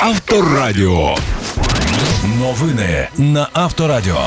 Авторадіо. Новини на Авторадіо.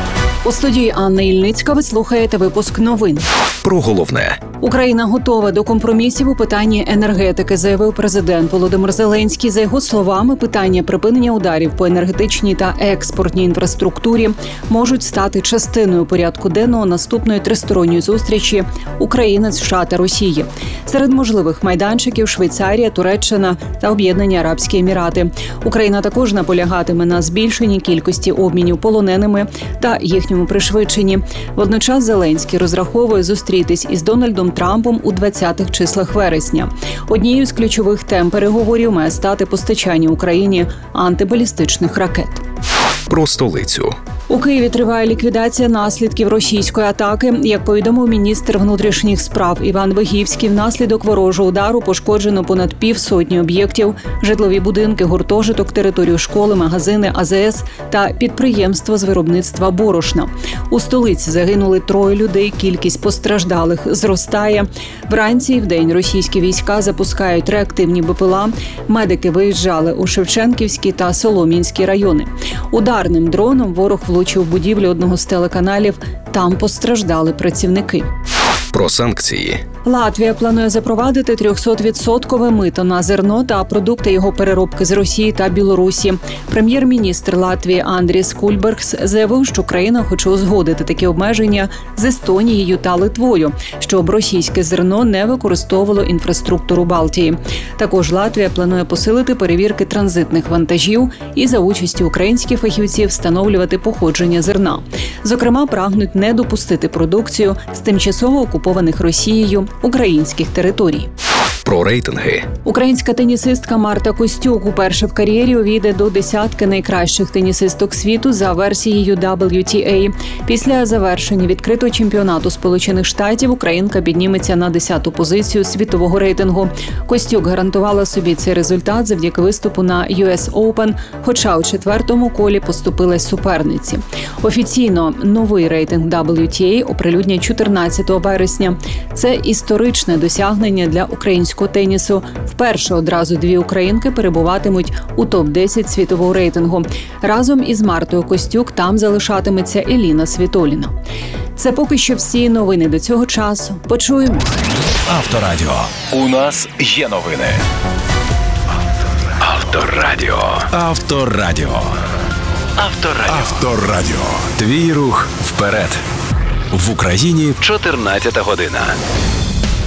У студії Анна Ільницька ви слухаєте випуск новин. Про головне. Україна готова до компромісів у питанні енергетики, заявив президент Володимир Зеленський. За його словами, питання припинення ударів по енергетичній та експортній інфраструктурі можуть стати частиною порядку денного наступної тристоронньої зустрічі України, США та Росії. Серед можливих майданчиків – Швейцарія, Туреччина та Об'єднані Арабські Емірати. Україна також наполягатиме на збільшенні кількості обмінів полоненими та їхньому пришвидшенні. Водночас Зеленський розраховує зустрітись із Дональдом Трампом у 20-х числах вересня. Однією з ключових тем переговорів має стати постачання Україні антибалістичних ракет. Про столицю. У Києві триває ліквідація наслідків російської атаки. Як повідомив міністр внутрішніх справ Іван Вигівський, внаслідок ворожого удару пошкоджено понад 50 об'єктів, житлові будинки, гуртожиток, територію школи, магазини, АЗС та підприємство з виробництва борошна. У столиці загинули 3 людей, кількість постраждалих зростає. Вранці і вдень російські війська запускають реактивні БПЛА. Медики виїжджали у Шевченківський та Солом'янський райони. Ударним дроном ворог влучив будівлю одного з телеканалів. Там постраждали працівники. Про санкції. Латвія планує запровадити 300% мито на зерно та продукти його переробки з Росії та Білорусі. Прем'єр-міністр Латвії Андріс Кульбергс заявив, що країна хоче узгодити такі обмеження з Естонією та Литвою, щоб російське зерно не використовувало інфраструктуру Балтії. Також Латвія планує посилити перевірки транзитних вантажів і за участі українських фахівців встановлювати походження зерна. Зокрема, прагнуть не допустити продукцію з тимчасово окупованих Росією українських територій. Про рейтинги. Українська тенісистка Марта Костюк уперше в кар'єрі увійде до десятки найкращих тенісисток світу за версією WTA. Після завершення відкритого чемпіонату Сполучених Штатів українка підніметься на 10-ту позицію світового рейтингу. Костюк гарантувала собі цей результат завдяки виступу на US Open, хоча у 4-му колі поступилась суперниці. Офіційно новий рейтинг WTA оприлюднять 14 вересня. Це історичне досягнення для українського тенісу. Вперше одразу 2 українки перебуватимуть у топ-10 світового рейтингу. Разом із Мартою Костюк там залишатиметься Еліна Світоліна. Це поки що всі новини до цього часу. Почуємось. Авторадіо. У нас є новини. Авторадіо. Авторадіо. Авторадіо. Авторадіо. Твій рух вперед. В Україні 14 година.